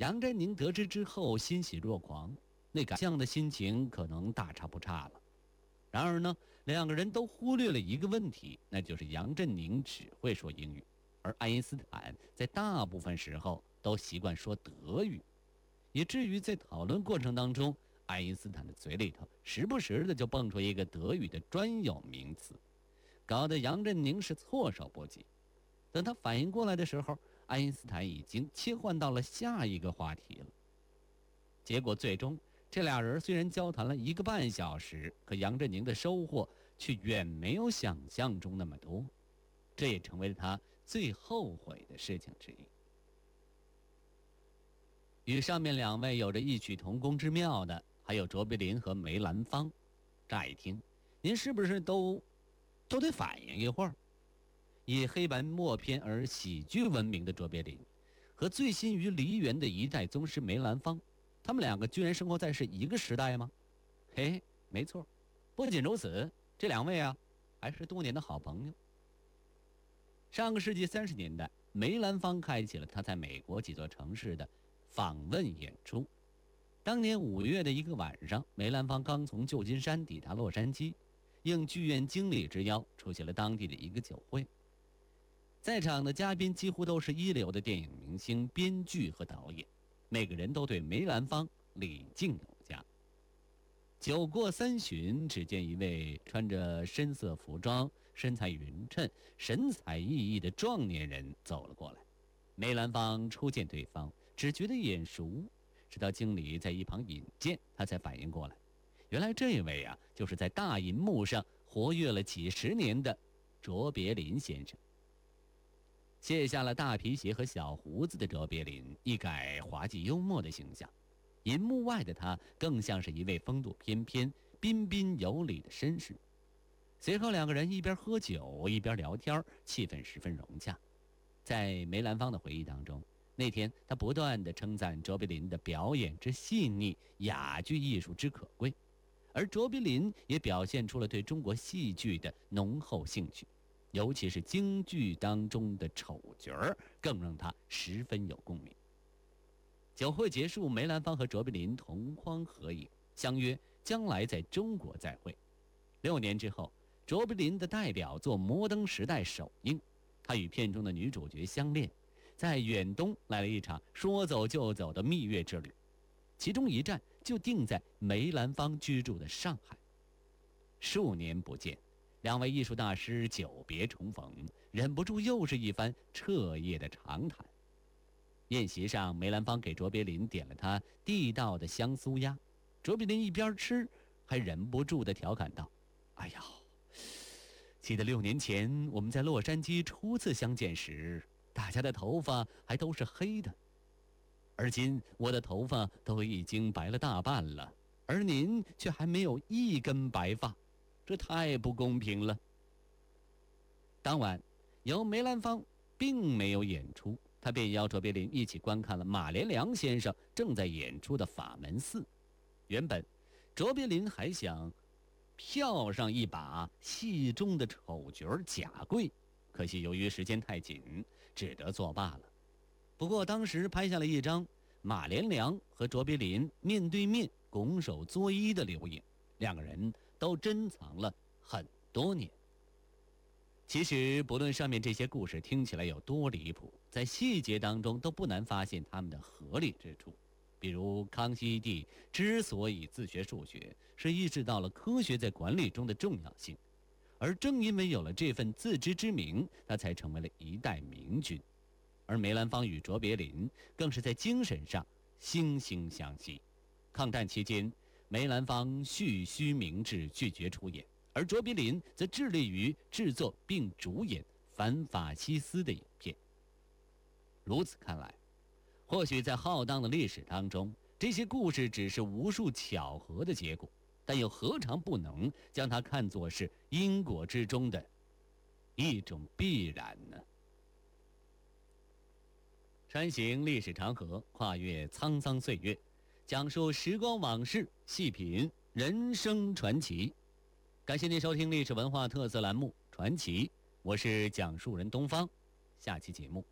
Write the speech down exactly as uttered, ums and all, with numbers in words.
杨振宁得知之后欣喜若狂，那感向的心情可能大差不差了。然而呢，两个人都忽略了一个问题，那就是杨振宁只会说英语，而爱因斯坦在大部分时候都习惯说德语，以至于在讨论过程当中，爱因斯坦的嘴里头时不时的就蹦出一个德语的专有名词，搞得杨振宁是措手不及。等他反应过来的时候，爱因斯坦已经切换到了下一个话题了。结果最终这俩人虽然交谈了一个半小时，可杨振宁的收获却远没有想象中那么多，这也成为了他最后悔的事情之一。与上面两位有着异曲同工之妙的，还有卓别林和梅兰芳。乍一听，您是不是都都得反应一会儿？以黑白默片而喜剧闻名的卓别林，和醉心于梨园的一代宗师梅兰芳，他们两个居然生活在是一个时代吗？嘿，没错。不仅如此，这两位啊，还是多年的好朋友。上个世纪三十年代，梅兰芳开启了他在美国几座城市的访问演出。当年五月的一个晚上，梅兰芳刚从旧金山抵达洛杉矶，应剧院经理之邀，出席了当地的一个酒会。在场的嘉宾几乎都是一流的电影明星、编剧和导演，每个人都对梅兰芳礼敬有加。酒过三巡，只见一位穿着深色服装、身材匀称、神采奕奕的壮年人走了过来。梅兰芳初见对方，只觉得眼熟，直到经理在一旁引荐，他才反应过来，原来这位啊，就是在大银幕上活跃了几十年的卓别林先生。卸下了大皮鞋和小胡子的卓别林，一改滑稽幽默的形象，银幕外的他更像是一位风度翩翩、彬彬有礼的绅士。随后两个人一边喝酒一边聊天，气氛十分融洽。在梅兰芳的回忆当中，那天他不断地称赞卓别林的表演之细腻，哑剧艺术之可贵，而卓别林也表现出了对中国戏剧的浓厚兴趣，尤其是京剧当中的丑角儿，更让他十分有共鸣。酒会结束，梅兰芳和卓别林同框合影，相约将来在中国再会。六年之后，卓别林的代表作《摩登时代》首映，他与片中的女主角相恋，在远东来了一场说走就走的蜜月之旅，其中一站就定在梅兰芳居住的上海。数年不见，两位艺术大师久别重逢，忍不住又是一番彻夜的长谈。宴席上，梅兰芳给卓别林点了他地道的香酥鸭，卓别林一边吃还忍不住地调侃道：哎呀，记得六年前我们在洛杉矶初次相见时，大家的头发还都是黑的，而今我的头发都已经白了大半了，而您却还没有一根白发，这太不公平了。当晚由梅兰芳并没有演出，他便邀卓别林一起观看了马连良先生正在演出的法门寺。原本卓别林还想票上一把戏中的丑角贾贵，可惜由于时间太紧，只得作罢了。不过当时拍下了一张马连良和卓别林面对面拱手作揖的留影，两个人都珍藏了很多年。其实不论上面这些故事听起来有多离谱，在细节当中都不难发现他们的合理之处。比如康熙帝之所以自学数学，是意识到了科学在管理中的重要性，而正因为有了这份自知之明，他才成为了一代明君。而梅兰芳与卓别林更是在精神上惺惺相惜。抗战期间，梅兰芳蓄须明志，拒绝出演，而卓别林则致力于制作并主演反法西斯的影片。如此看来，或许在浩荡的历史当中，这些故事只是无数巧合的结果，但又何尝不能将它看作是因果之中的一种必然呢？穿行历史长河，跨越沧桑岁月，讲述时光往事，细品人生传奇。感谢您收听历史文化特色栏目《传奇》，我是讲述人东方。下期节目